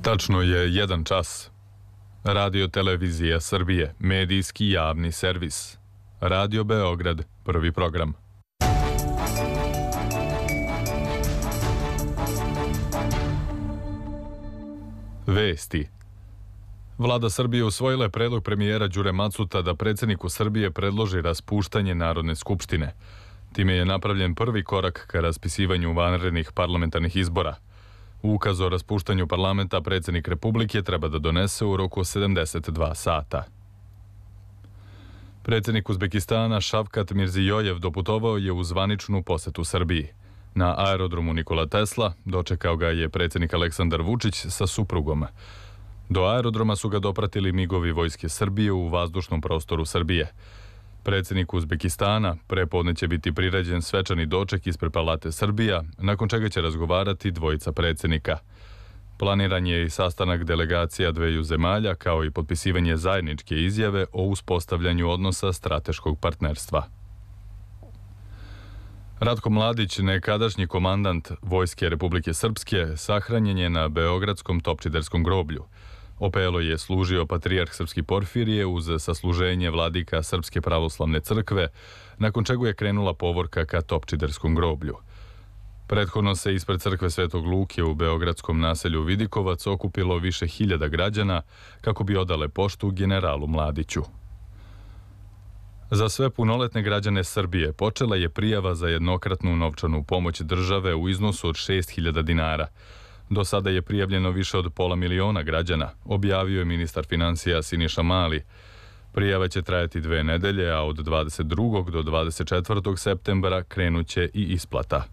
Tačno je 1 čas. Radio Televizija Srbije, medijski javni servis. Radio Beograd, prvi program. Vesti. Vlada Srbije usvojila je predlog premijera Đure Macuta da predsjedniku Srbije predloži raspuštanje Narodne skupštine. Time je napravljen prvi korak ka raspisivanju vanrednih parlamentarnih izbora. Ukaz o raspuštanju parlamenta predsjednik Republike treba da donese u roku 72 sata. Predsjednik Uzbekistana Šavkat Mirzijojev doputovao je u zvaničnu posetu Srbiji. Na aerodromu Nikola Tesla dočekao ga je predsjednik Aleksandar Vučić sa suprugom. Do aerodroma su ga dopratili migovi Vojske Srbije u vazdušnom prostoru Srbije. Predsjednik Uzbekistana prepodne će biti priređen svečani doček ispred Palate Srbija, nakon čega će razgovarati dvojica predsjednika. Planiran je i sastanak delegacija dveju zemalja, kao i potpisivanje zajedničke izjave o uspostavljanju odnosa strateškog partnerstva. Ratko Mladić, nekadašnji komandant Vojske Republike Srpske, sahranjen je na beogradskom Topčiderskom groblju. Opelo je služio patrijarh Srpski Porfirije uz sasluženje vladika Srpske pravoslavne crkve, nakon čega je krenula povorka ka Topčiderskom groblju. Prethodno se ispred crkve Svetog Luke u beogradskom naselju Vidikovac okupilo više hiljada građana kako bi odale poštu generalu Mladiću. Za sve punoletne građane Srbije počela je prijava za jednokratnu novčanu pomoć države u iznosu od 6.000 dinara. Do sada je prijavljeno više od 500.000 građana, objavio je ministar financija Siniša Mali. Prijava će trajati 2 nedelje, a od 22. do 24. septembra krenuće i isplata.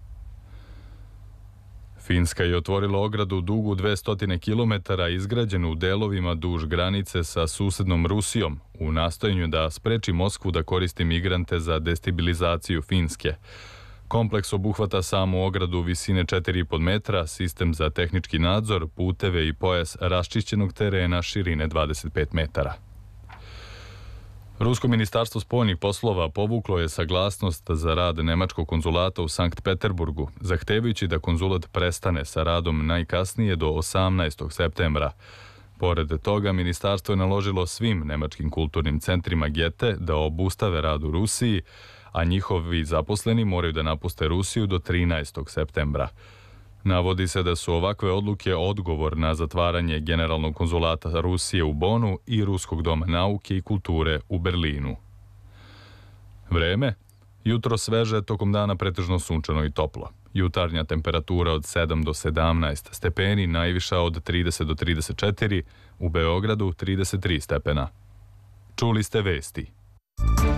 Finska je otvorila ogradu dugu 200 km izgrađenu u delovima duž granice sa susednom Rusijom u nastojanju da spreči Moskvu da koristi migrante za destabilizaciju Finske. Kompleks obuhvata samu ogradu visine 4,5 metra, sistem za tehnički nadzor, puteve i pojas raščišćenog terena širine 25 metara. Rusko ministarstvo spoljnih poslova povuklo je saglasnost za rad nemačkog konzulata u Sankt Peterburgu, zahtevajući da konzulat prestane sa radom najkasnije do 18. septembra. Pored toga, ministarstvo je naložilo svim nemačkim kulturnim centrima Gete da obustave rad u Rusiji, a njihovi zaposleni moraju da napuste Rusiju do 13. septembra. Navodi se da su ovakve odluke odgovor na zatvaranje generalnog konzulata Rusije u Bonu i Ruskog doma nauke i kulture u Berlinu. Vreme? Jutro sveže, tokom dana pretežno sunčano i toplo. Jutarnja temperatura od 7 do 17 stepeni, najviša od 30 do 34, u Beogradu 33 stepena. Čuli ste vesti.